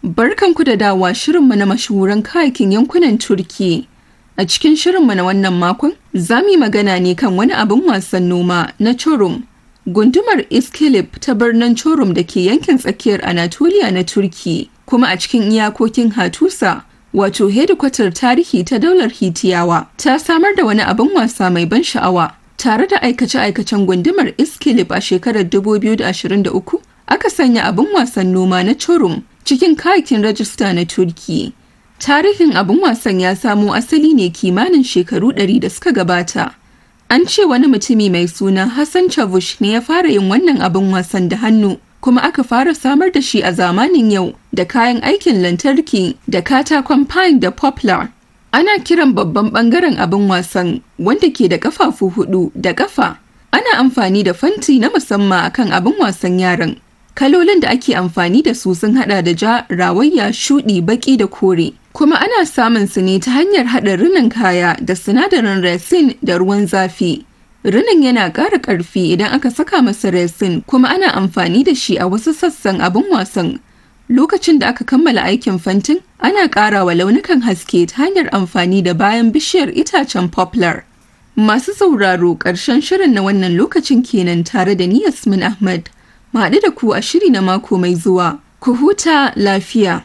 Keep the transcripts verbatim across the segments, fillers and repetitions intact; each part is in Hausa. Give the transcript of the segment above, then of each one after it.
Barkanku da dawowa shirinmu na mashahuran kayakin yankunan Turki. A cikin shirinmu na wannan makon, za mu yi magana ne kan wani abin wasan noma na Çorum. Gundumar İskilip ta birnin Çorum da ke yankin tsakiyar Anatolia na Turki, kuma a cikin iyakokin Hattusa, wato hedikwatar tarihi ta daular Hittiyawa, ta samar da wani abin wasa mai ban sha'awa. Tare da aikace-aikacen gundumar İskilip a shekarar dubu biyu da ashirin da uku, aka sanya abin wasan noma na Çorum cikin kayakin rajista na Turki. Tarihin abin wasan ya samo asali ne kimanin shekaru ɗari da suka gabata. An ce wani mutumi mai suna Hassan Çavuş ne ya fara yin wannan abin wasan da hannu, kuma aka fara samar da shi a zamanin yau da kayan aikin lantarki da katakon pine da poplar. Ana kiran babban bangaren abin wasan wanda ke da kafafu hudu da kafa. Ana amfani da fanti na musamman akan abin wasan yaran. Kalolin da ake amfani da su sun hada da ja, rawayya, shudi, baki da kore. Kuma ana samun su ne ta hanyar haɗa rinin kaya da sinadarin resin da ruwan zafi. Rinin yana ƙara ƙarfi idan aka saka masa resin, kuma ana amfani da shi a wasu sassan abin wasan. Lokacin da aka kammala aikin fantin, ana ƙara wa launukan haske ta hanyar amfani da bayan bishiyar itacen poplar. Masu sauraro, ƙarshen shirin na wannan lokacin kenan tare da ni Yasmin Ahmad. Mu haɗu da ku a shiri na mako mai zuwa. Ku huta lafiya.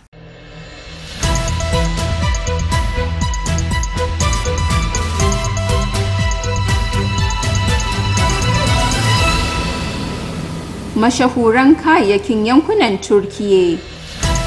Mashahuran kayayyakin yankunan Turkiyya.